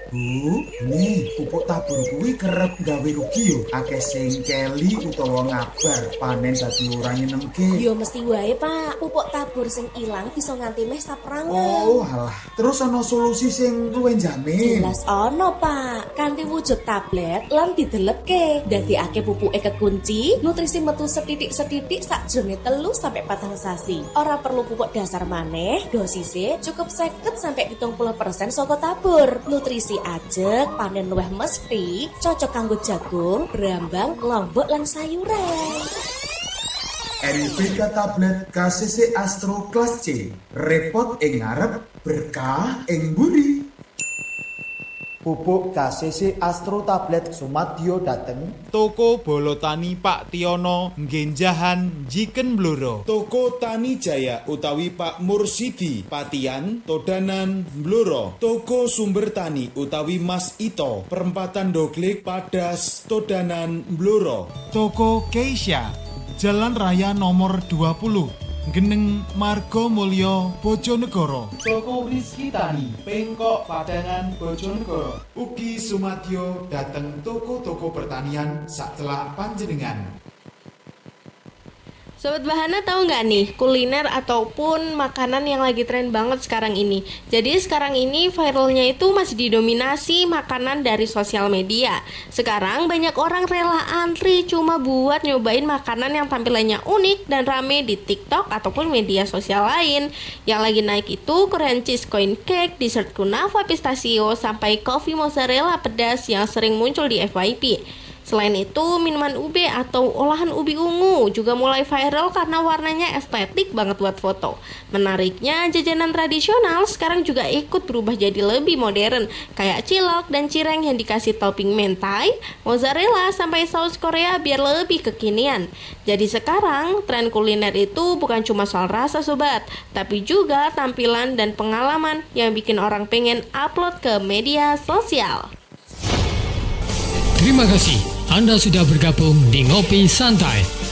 Bu, nih pupuk tabur kuwi kerep gawe rugi yo. Akeh sing keli utawa ngabar panen dadi ora nyenengke. Yo mesti wae Pak, pupuk tabur sing ilang bisa nganti meh saprangan. Oh, alah. Terus ana solusi sing luwih jamin. Jelas ono Pak, kanthi wujud tablet lan didelepke. Dadi akeh pupuke kekunci, nutrisi metu setitik-setitik sakjroning 3 sampai 4 sasi. Ora perlu pupuk dasar maneh, dosise cukup 50 sampai 70% saka tabur. Nutrisi ajeg, panen luwih mesti, cocok kanggo jagung, brambang, lombok lan sayuran. RIBK tablet KCC Astro Kelas C. Repot ing ngarep, berkah ing mburi. Pupuk KCC Astro Tablet Sumadyo dateng Toko Bolotani Pak Tiono Nggenjahan Jiken Bluro. Toko Tani Jaya utawi Pak Mursidi Patian Todanan Bluro. Toko Sumber Tani utawi Mas Ito Perempatan Doglik Padas Todanan Bluro. Toko Keisha Jalan Raya nomor 20 Geneng Margo Mulyo Bojonegoro. Toko Rizky Tani Pengkok Padangan Bojonegoro. Ugi Sumadyo dateng toko-toko pertanian sacelak panjenengan. Sobat Bahana tahu nggak nih kuliner ataupun makanan yang lagi tren banget sekarang ini? Jadi sekarang ini viralnya itu masih didominasi makanan dari sosial media. Sekarang banyak orang rela antri cuma buat nyobain makanan yang tampilannya unik dan rame di TikTok ataupun media sosial lain. Yang lagi naik itu Korean cheese coin cake, dessert kunafa pistachio, sampai coffee mozzarella pedas yang sering muncul di FYP. Selain itu, minuman ube atau olahan ubi ungu juga mulai viral karena warnanya estetik banget buat foto. Menariknya, jajanan tradisional sekarang juga ikut berubah jadi lebih modern, kayak cilok dan cireng yang dikasih topping mentai, mozzarella, sampai saus Korea biar lebih kekinian. Jadi sekarang, tren kuliner itu bukan cuma soal rasa sobat, tapi juga tampilan dan pengalaman yang bikin orang pengen upload ke media sosial. Terima kasih, Anda sudah bergabung di Ngopi Santai.